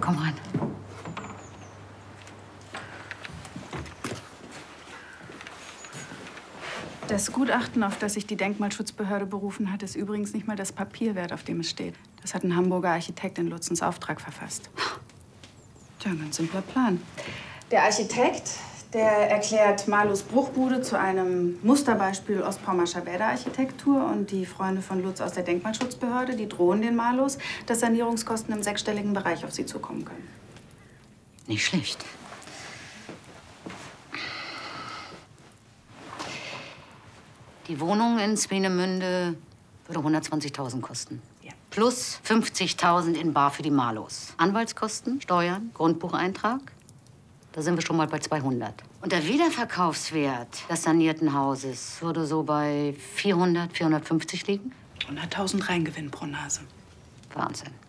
komm rein. Das Gutachten, auf das sich die Denkmalschutzbehörde berufen hat, ist übrigens nicht mal das Papier wert, auf dem es steht. Das hat ein Hamburger Architekt in Lutzens Auftrag verfasst. Tja, ein ganz simpler Plan. Der Architekt, der erklärt Marlows Bruchbude zu einem Musterbeispiel ostpommerscher Bäderarchitektur. Und die Freunde von Lutz aus der Denkmalschutzbehörde, die drohen den Marlows, dass Sanierungskosten im sechsstelligen Bereich auf sie zukommen können. Nicht schlecht. Die Wohnung in Swinemünde würde 120.000 kosten. Ja. Plus 50.000 in bar für die Marlows. Anwaltskosten, Steuern, Grundbucheintrag. Da sind wir schon mal bei 200. Und der Wiederverkaufswert des sanierten Hauses würde so bei 400, 450 liegen. 100.000 Reingewinn pro Nase. Wahnsinn.